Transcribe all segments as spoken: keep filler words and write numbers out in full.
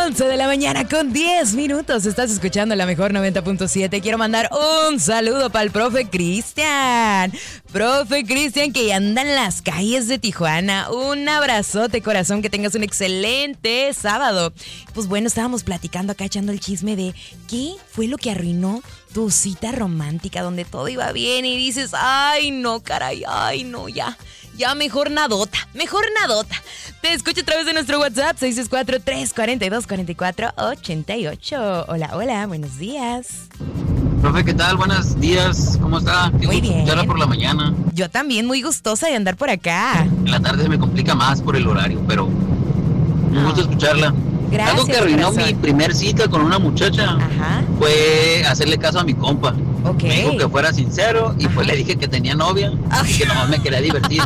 once de la mañana con diez minutos. Estás escuchando la mejor noventa punto siete. Quiero mandar un saludo para el profe Cristian. Profe Cristian, que ya anda en las calles de Tijuana. Un abrazote, corazón. Que tengas un excelente sábado. Pues bueno, estábamos platicando acá, echando el chisme de qué fue lo que arruinó tu cita romántica, donde todo iba bien y dices, ay, no, caray, ay, no, ya. Ya mejor nadota, mejor nadota. Te escucho a través de nuestro WhatsApp seis seis cuatro, tres cuatro dos, cuatro cuatro ocho ocho. Hola, hola, buenos días. Profe, ¿qué tal? Buenos días, ¿cómo está? Qué muy bien. Ya por la mañana. Yo también, muy gustosa de andar por acá. En la tarde se me complica más por el horario, pero me gusta escucharla. Gracias, algo que arruinó corazón. mi primer cita con una muchacha. Ajá. Fue hacerle caso a mi compa. Ok. Me dijo que fuera sincero y Ajá. pues le dije que tenía novia y que nomás me quería divertir.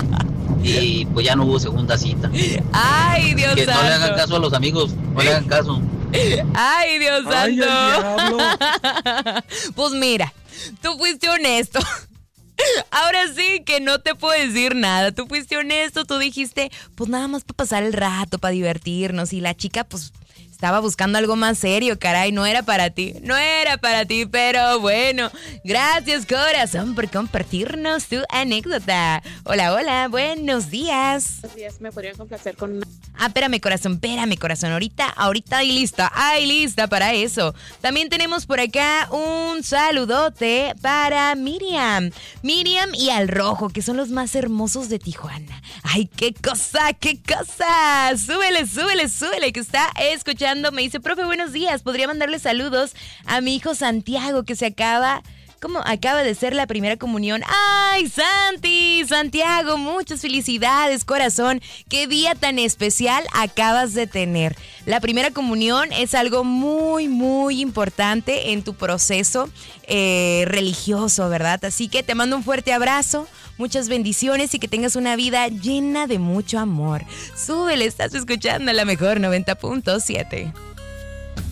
Y pues ya no hubo segunda cita. Ay, Dios Que santo. no le hagan caso a los amigos, no le hagan caso. Ay, Dios Ay, santo. el diablo. Pues mira, tú fuiste honesto. Ahora sí que no te puedo decir nada. Tú fuiste honesto, tú dijiste, pues nada más para pasar el rato, para divertirnos. Y la chica, pues, estaba buscando algo más serio, caray. No era para ti, no era para ti. Pero bueno, gracias, corazón, por compartirnos tu anécdota. Hola, hola, buenos días. Buenos días, ¿me podrían complacer con una? Ah, espérame, corazón, espérame, corazón. Ahorita, ahorita hay lista, hay lista para eso. También tenemos por acá un saludote para Miriam. Miriam y Al Rojo, que son los más hermosos de Tijuana. Ay, qué cosa, qué cosa. Súbele, súbele, súbele, que está escuchando. Me dice, profe, buenos días. Podría mandarle saludos a mi hijo Santiago, que se acaba... ¿Cómo acaba de ser la primera comunión? ¡Ay, Santi! Santiago, muchas felicidades, corazón. ¡Qué día tan especial acabas de tener! La primera comunión es algo muy, muy importante en tu proceso eh, religioso, ¿verdad? Así que te mando un fuerte abrazo, muchas bendiciones y que tengas una vida llena de mucho amor. Súbele, estás escuchando la mejor noventa punto siete.